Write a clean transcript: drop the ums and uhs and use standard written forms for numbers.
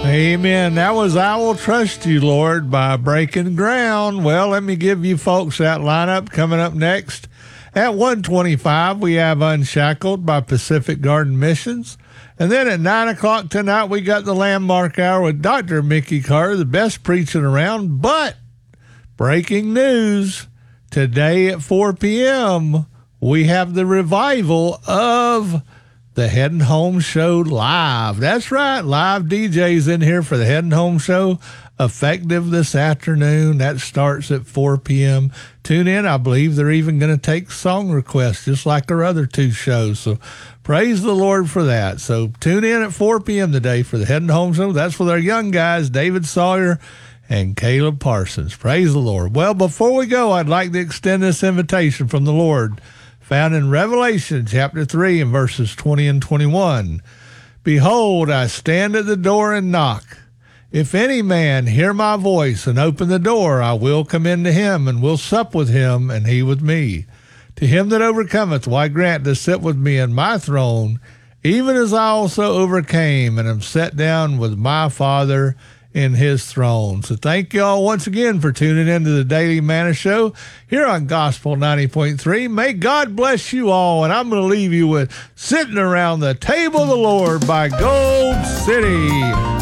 Amen. That was I Will Trust You, Lord, by Breaking Ground. Well, let me give you folks that lineup coming up next. At 1:25, we have Unshackled by Pacific Garden Missions. And then at 9 o'clock tonight, we got the Landmark Hour with Dr. Mickey Carter, the best preaching around. But breaking news, today at 4 p.m., we have the revival of the Heading Home Show live. That's right, live DJs in here for the Heading Home Show, effective this afternoon. That starts at 4 p.m. Tune in. I believe they're even going to take song requests, just like our other two shows. So praise the Lord for that. So tune in at 4 p.m. today for the Heading Home Show. That's with our young guys, David Sawyer and Caleb Parsons. Praise the Lord. Well, before we go, I'd like to extend this invitation from the Lord, found in Revelation chapter 3 and verses 20 and 21. Behold, I stand at the door and knock. If any man hear my voice and open the door, I will come into him and will sup with him and he with me. To him that overcometh will I grant to sit with me in my throne, even as I also overcame and am set down with my Father in his throne. So thank you all once again for tuning into the Daily Manna Show here on Gospel 90.3. May God bless you all, and I'm going to leave you with Sitting Around the Table of the Lord by Gold City.